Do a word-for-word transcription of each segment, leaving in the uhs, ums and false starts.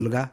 मुलगा.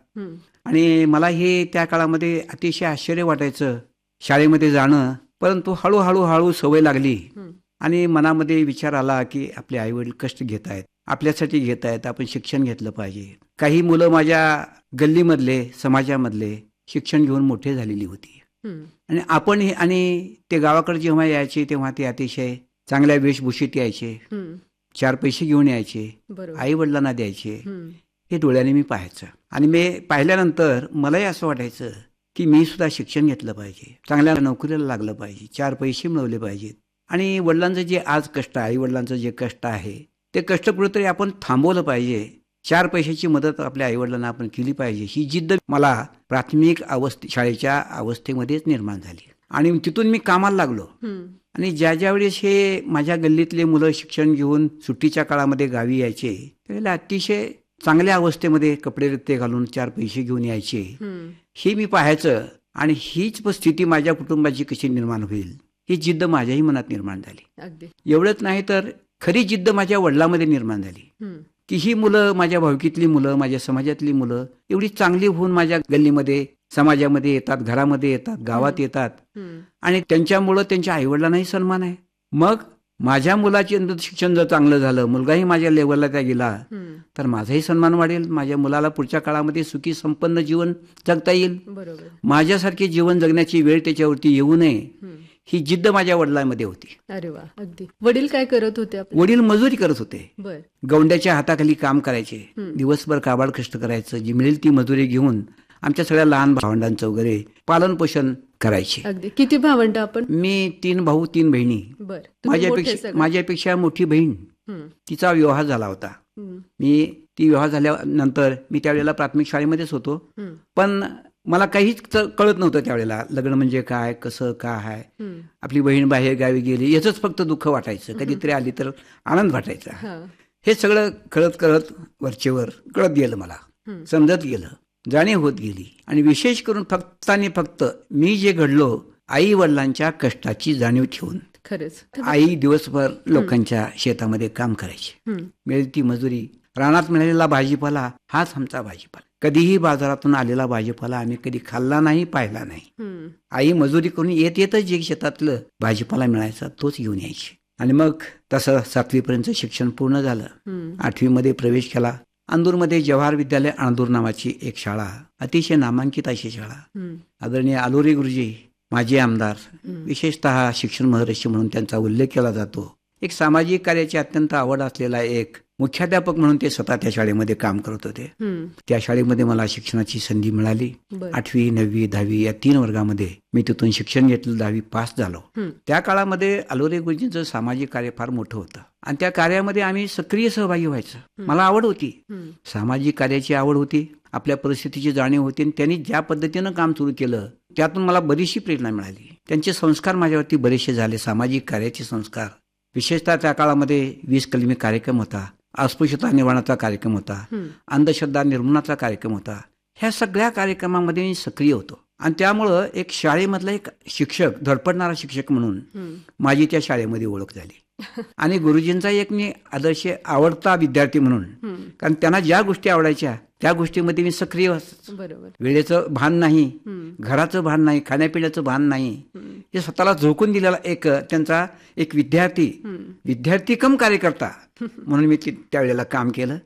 आणि मला हे त्या काळामध्ये अतिशय आश्चर्य वाटायचं शाळेमध्ये जाणं. परंतु हळूहळू हळू सवय लागली आणि मनामध्ये विचार आला की आपले आईवडील कष्ट घेत आहेत, आपल्यासाठी घेत आहेत, आपण शिक्षण घेतलं पाहिजे. काही मुलं माझ्या गल्लीमधले समाजामधले शिक्षण घेऊन मोठे झालेली होती आणि आपण आणि ते गावाकडे जेव्हा यायचे तेव्हा ते अतिशय चांगल्या वेशभूषित यायचे, चार पैसे घेऊन यायचे, आई वडिलांना द्यायचे. हे डोळ्याने मी पाहायचं आणि मी पाहिल्यानंतर मलाही असं वाटायचं की मी सुद्धा शिक्षण घेतलं पाहिजे, चांगल्या नोकरीला लागलं पाहिजे, चार पैसे मिळवले पाहिजेत. आणि वडिलांचं जे आज कष्ट आहे, आई वडिलांचं जे कष्ट आहे ते कष्ट कुठेतरी आपण थांबवलं पाहिजे. चार पैशाची मदत आपल्या आईवडिलांना आपण केली पाहिजे. ही जिद्द मला प्राथमिक अवस्थे शाळेच्या अवस्थेमध्येच निर्माण झाली आणि तिथून मी कामाला लागलो. आणि ज्या ज्या वेळेस हे माझ्या गल्लीतले मुलं शिक्षण घेऊन सुट्टीच्या काळामध्ये गावी यायचे त्यावेळेला अतिशय चांगल्या अवस्थेमध्ये कपडे रत्ते घालून चार पैसे घेऊन यायचे. हे मी पाहायचं आणि हीच स्थिती माझ्या कुटुंबाची कशी निर्माण होईल ही जिद्द माझ्याही मनात निर्माण झाली. एवढंच नाही तर खरी जिद्द माझ्या वडिलांमध्ये निर्माण झाली की ही मुलं, माझ्या भावकीतली मुलं, माझ्या समाजातली मुलं एवढी चांगली होऊन माझ्या गल्लीमध्ये समाजामध्ये येतात, घरामध्ये येतात, गावात येतात आणि त्यांच्यामुळं त्यांच्या आईवडिलांनाही सन्मान आहे. मग माझ्या मुलाचे शिक्षण जर चांगलं झालं, मुलगाही माझ्या लेवलला त्या गेला तर माझाही सन्मान वाढेल. माझ्या मुलाला पुढच्या काळामध्ये सुखी संपन्न जीवन जगता येईल. माझ्यासारखे जीवन जगण्याची वेळ त्याच्यावरती येऊ नये ही जिद्द माझ्या वडिलांमध्ये होती. अरे वा, अगदी. वडील काय करत होते? वडील मजुरी करत होते. गौंड्याच्या हाताखाली काम करायचे, दिवसभर काबाड कष्ट करायचं, जी मिळेल ती मजुरी घेऊन आमच्या सगळ्या लहान भावंडांचं वगैरे पालन पोषण करायचे. अगदी. किती भावंड आपण? मी तीन भाऊ तीन बहिणी. माझ्यापेक्षा माझ्यापेक्षा मोठी बहीण, तिचा विवाह झाला होता. मी ती विवाह झाल्यानंतर मी त्यावेळेला प्राथमिक शाळेमध्येच होतो, पण मला काहीच कळत नव्हतं त्यावेळेला लग्न म्हणजे काय, कसं काय आहे. आपली बहीण बाहेर गावी गेली याचंच फक्त दुःख वाटायचं, कधीतरी आली तर आनंद वाटायचा. हे सगळं कळत कळत वरचेवर कळत गेलं, मला समजत गेलं, जाणीव होत गेली. आणि विशेष करून फक्त आणि फक्त मी जे घडलो आई वडिलांच्या कष्टाची जाणीव ठेवून. खरंच आई दिवसभर लोकांच्या शेतामध्ये काम करायची, मिळेल ती मजुरी, रानात मिळालेला भाजीपाला हाच आमचा भाजीपाला. कधीही बाजारातून आलेला भाजीपाला आम्ही कधी खाल्ला नाही, पाहिला नाही. आई मजुरी करून येत येतच जे शेतातलं भाजीपाला मिळायचा तोच घेऊन यायची. आणि मग तसं सातवीपर्यंत शिक्षण पूर्ण झालं. आठवीमध्ये प्रवेश केला. अंदूरमध्ये जवाहर विद्यालय अंदूर नावाची एक शाळा, अतिशय नामांकित अशी शाळा. आदरणीय आलोरे गुरुजी माजी आमदार, विशेषतः शिक्षण महर्षी म्हणून त्यांचा उल्लेख केला जातो. एक सामाजिक कार्याची अत्यंत आवड असलेला एक मुख्याध्यापक म्हणून ते स्वतः त्या शाळेमध्ये काम करत होते. त्या शाळेमध्ये मला शिक्षणाची संधी मिळाली. आठवी नववी दहावी या तीन वर्गामध्ये मी तिथून शिक्षण घेतलं. दहावी पास झालो. त्या काळामध्ये आलोरे गुरुजींचं सामाजिक कार्य फार मोठं होतं आणि त्या कार्यामध्ये आम्ही सक्रिय सहभागी व्हायचं. मला आवड होती, सामाजिक कार्याची आवड होती, आपल्या परिस्थितीची जाणीव होती आणि त्यांनी ज्या पद्धतीनं काम सुरू केलं त्यातून मला बरीचशी प्रेरणा मिळाली. त्यांचे संस्कार माझ्यावरती बरेचसे झाले, सामाजिक कार्याचे संस्कार. विशेषतः त्या काळामध्ये वीस कलमी कार्यक्रम होता, अस्पृश्यता निवारणाचा कार्यक्रम होता, अंधश्रद्धा निर्मूलनाचा कार्यक्रम होता. ह्या सगळ्या कार्यक्रमामध्ये मी सक्रिय होतो आणि त्यामुळं एक शाळेमधला एक शिक्षक, धडपडणारा शिक्षक म्हणून माझी त्या शाळेमध्ये ओळख झाली. आणि गुरुजींचा एक मी आदर्श आवडता विद्यार्थी म्हणून, कारण त्यांना ज्या गोष्टी आवडायच्या त्या गोष्टीमध्ये मी सक्रिय बरोबर. वेळेचं भान नाही, घराचं भान नाही, खाण्यापिण्याचं भान नाही, हे स्वतःला झोकून दिलेला एक त्यांचा एक विद्यार्थी विद्यार्थी कम कार्यकर्ता म्हणून मी त्यावेळेला काम केलं.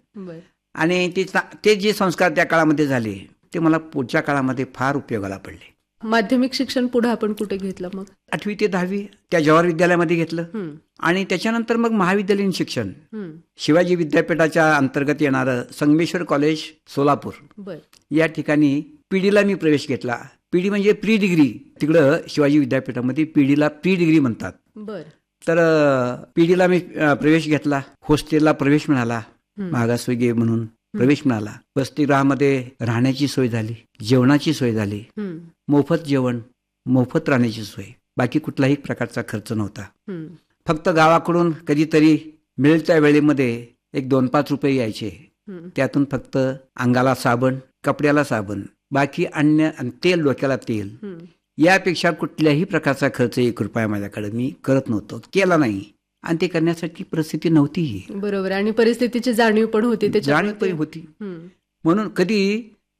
आणि ते जे संस्कार त्या काळामध्ये झाले ते मला पुढच्या काळामध्ये फार उपयोगाला पडले. माध्यमिक शिक्षण पुढे आपण कुठे घेतलं? मग आठवी ते दहावी त्या जवाहर विद्यालयामध्ये घेतलं आणि त्याच्यानंतर मग महाविद्यालयीन शिक्षण शिवाजी विद्यापीठाच्या अंतर्गत येणारं संगमेश्वर कॉलेज सोलापूर या ठिकाणी पीडीला मी प्रवेश घेतला. पीडी म्हणजे प्री डिग्री, तिकडं शिवाजी विद्यापीठामध्ये पीडीला प्री डिग्री म्हणतात. तर पीडीला मी प्रवेश घेतला. हॉस्टेलला प्रवेश मिळाला, मागासवर्गीय म्हणून प्रवेश मिळाला. वसतिगृहामध्ये राहण्याची सोय झाली, जेवणाची सोय झाली, मोफत जेवण, मोफत राहण्याची सोय, बाकी कुठलाही प्रकारचा खर्च नव्हता. फक्त गावाकडून कधीतरी मिळेल त्या वेळेमध्ये एक दोन पाच रुपये यायचे, त्यातून फक्त अंगाला साबण, कपड्याला साबण, बाकी अन्य तेल, डोक्याला तेल, यापेक्षा कुठल्याही प्रकारचा खर्च एक रुपया माझ्याकडे मी करत नव्हतो, केला नाही. आणि ते करण्यासाठी परिस्थिती नव्हतीही. बरोबर. आणि परिस्थितीची जाणीव पण होती, जाणीव पण होती. म्हणून कधी